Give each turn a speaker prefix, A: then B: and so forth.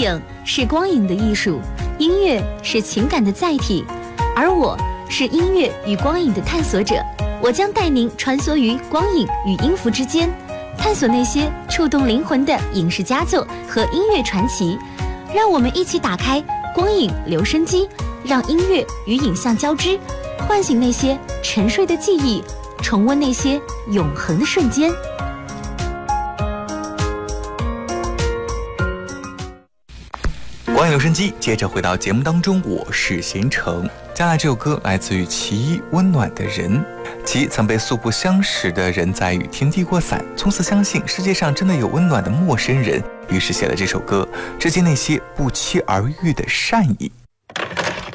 A: 影是光影的艺术，音乐是情感的载体，而我是音乐与光影的探索者。我将带您穿梭于光影与音符之间，探索那些触动灵魂的影视佳作和音乐传奇。让我们一起打开光影留声机，让音乐与影像交织，唤醒那些沉睡的记忆，重温那些永恒的瞬间。
B: 光影留声机，接着回到节目当中，我是贤成。接下来这首歌来自于其一，温暖的人。其曾被素不相识的人在雨天递过伞，从此相信世界上真的有温暖的陌生人，于是写了这首歌，致敬那些不期而遇的善意。